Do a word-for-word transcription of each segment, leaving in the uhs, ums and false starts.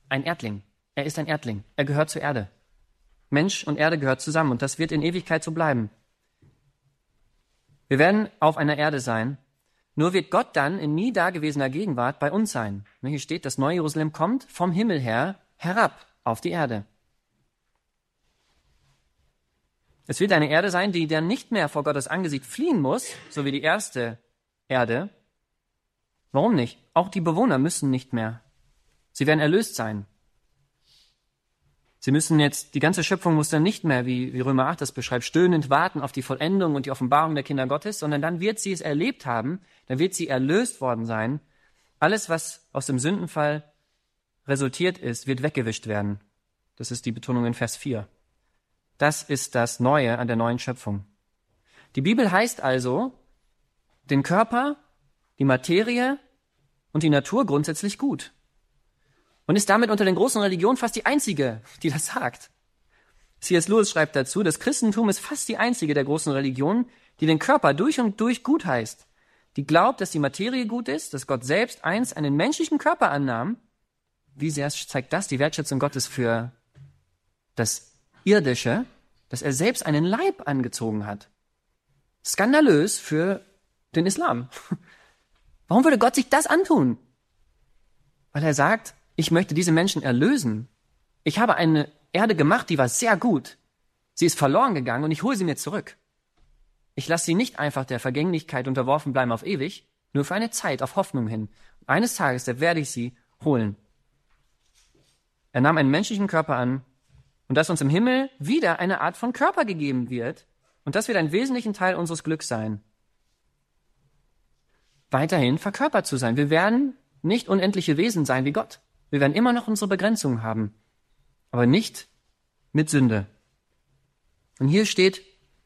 ein Erdling. Er ist ein Erdling. Er gehört zur Erde. Mensch und Erde gehört zusammen und das wird in Ewigkeit so bleiben. Wir werden auf einer Erde sein, nur wird Gott dann in nie dagewesener Gegenwart bei uns sein. Hier steht, das neue Jerusalem kommt vom Himmel her herab auf die Erde. Es wird eine Erde sein, die dann nicht mehr vor Gottes Angesicht fliehen muss, so wie die erste Erde. Warum nicht? Auch die Bewohner müssen nicht mehr. Sie werden erlöst sein. Sie müssen jetzt, die ganze Schöpfung muss dann nicht mehr, wie, wie Römer acht das beschreibt, stöhnend warten auf die Vollendung und die Offenbarung der Kinder Gottes, sondern dann wird sie es erlebt haben, dann wird sie erlöst worden sein. Alles, was aus dem Sündenfall resultiert ist, wird weggewischt werden. Das ist die Betonung in Vers vier. Das ist das Neue an der neuen Schöpfung. Die Bibel heißt also, den Körper, die Materie und die Natur grundsätzlich gut. Und ist damit unter den großen Religionen fast die einzige, die das sagt. C S Lewis schreibt dazu, das Christentum ist fast die einzige der großen Religionen, die den Körper durch und durch gut heißt. Die glaubt, dass die Materie gut ist, dass Gott selbst einst einen menschlichen Körper annahm. Wie sehr zeigt das die Wertschätzung Gottes für das Irdische, dass er selbst einen Leib angezogen hat. Skandalös für den Islam. Warum würde Gott sich das antun? Weil er sagt, ich möchte diese Menschen erlösen. Ich habe eine Erde gemacht, die war sehr gut. Sie ist verloren gegangen und ich hole sie mir zurück. Ich lasse sie nicht einfach der Vergänglichkeit unterworfen bleiben auf ewig, nur für eine Zeit, auf Hoffnung hin. Eines Tages, da werde ich sie holen. Er nahm einen menschlichen Körper an und dass uns im Himmel wieder eine Art von Körper gegeben wird und das wird ein wesentlicher Teil unseres Glücks sein. Weiterhin verkörpert zu sein. Wir werden nicht unendliche Wesen sein wie Gott. Wir werden immer noch unsere Begrenzungen haben, aber nicht mit Sünde. Und hier steht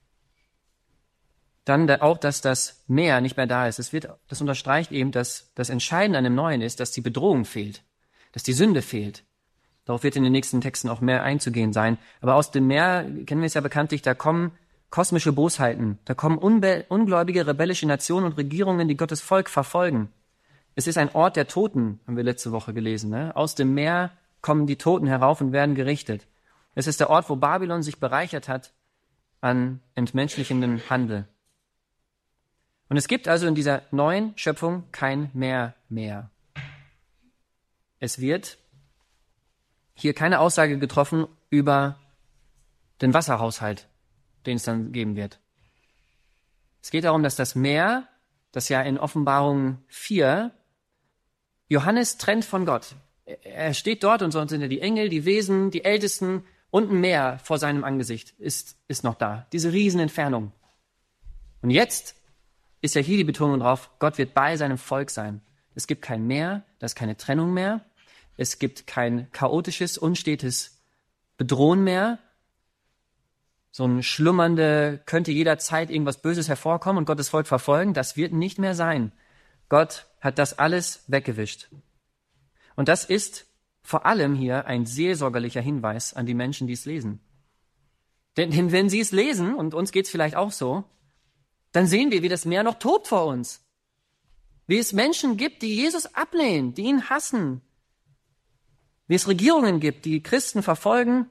dann auch, dass das Mehr nicht mehr da ist. Es wird, das unterstreicht eben, dass das Entscheidende an dem Neuen ist, dass die Bedrohung fehlt, dass die Sünde fehlt. Darauf wird in den nächsten Texten auch mehr einzugehen sein. Aber aus dem Meer, kennen wir es ja bekanntlich, da kommen kosmische Bosheiten, da kommen unbe- ungläubige, rebellische Nationen und Regierungen, die Gottes Volk verfolgen. Es ist ein Ort der Toten, haben wir letzte Woche gelesen. Ne? Aus dem Meer kommen die Toten herauf und werden gerichtet. Es ist der Ort, wo Babylon sich bereichert hat an entmenschlichendem Handel. Und es gibt also in dieser neuen Schöpfung kein Meer mehr. Es wird hier keine Aussage getroffen über den Wasserhaushalt, den es dann geben wird. Es geht darum, dass das Meer, das ja in Offenbarung vier Johannes trennt von Gott. Er steht dort und sonst sind ja die Engel, die Wesen, die Ältesten und ein Meer vor seinem Angesicht ist, ist noch da. Diese Riesenentfernung. Und jetzt ist ja hier die Betonung drauf, Gott wird bei seinem Volk sein. Es gibt kein Meer, da ist keine Trennung mehr. Es gibt kein chaotisches, unstetes Bedrohen mehr. So ein schlummernde, könnte jederzeit irgendwas Böses hervorkommen und Gottes Volk verfolgen. Das wird nicht mehr sein. Gott hat das alles weggewischt. Und das ist vor allem hier ein seelsorgerlicher Hinweis an die Menschen, die es lesen. Denn, denn wenn sie es lesen, und uns geht es vielleicht auch so, dann sehen wir, wie das Meer noch tobt vor uns. Wie es Menschen gibt, die Jesus ablehnen, die ihn hassen. Wie es Regierungen gibt, die Christen verfolgen,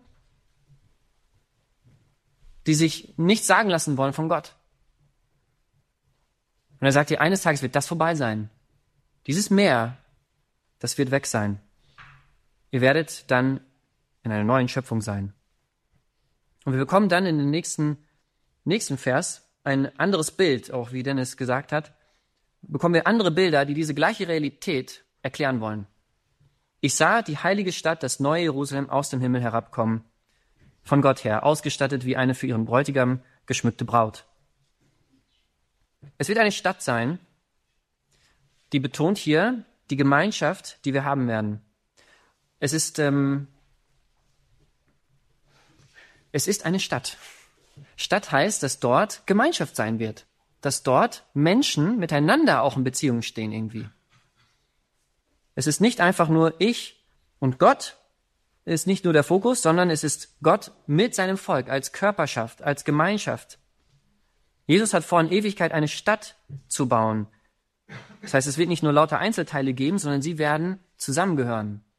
die sich nichts sagen lassen wollen von Gott. Und er sagt dir, eines Tages wird das vorbei sein. Dieses Meer, das wird weg sein. Ihr werdet dann in einer neuen Schöpfung sein. Und wir bekommen dann in den nächsten, nächsten Vers ein anderes Bild, auch wie Dennis gesagt hat, bekommen wir andere Bilder, die diese gleiche Realität erklären wollen. Ich sah die heilige Stadt, das neue Jerusalem, aus dem Himmel herabkommen, von Gott her, ausgestattet wie eine für ihren Bräutigam geschmückte Braut. Es wird eine Stadt sein, die betont hier die Gemeinschaft, die wir haben werden. Es ist, ähm, es ist eine Stadt. Stadt heißt, dass dort Gemeinschaft sein wird, dass dort Menschen miteinander auch in Beziehung stehen irgendwie. Es ist nicht einfach nur ich und Gott, ist nicht nur der Fokus, sondern es ist Gott mit seinem Volk als Körperschaft, als Gemeinschaft. Jesus hat vor, in Ewigkeit eine Stadt zu bauen. Das heißt, es wird nicht nur lauter Einzelteile geben, sondern sie werden zusammengehören.